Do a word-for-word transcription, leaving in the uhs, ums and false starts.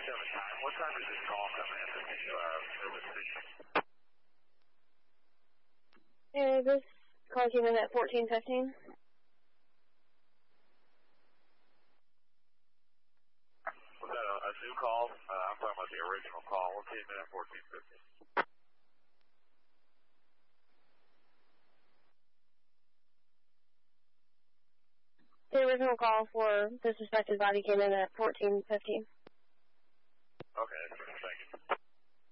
seven time. What time is this call coming at the uh, service station? Yeah, this call came in at fourteen fifteen. Was that a, a new call? Uh, I'm talking about the original call. What came in at fourteen fifteen? The original call for the suspected body came in at fourteen fifteen. Okay,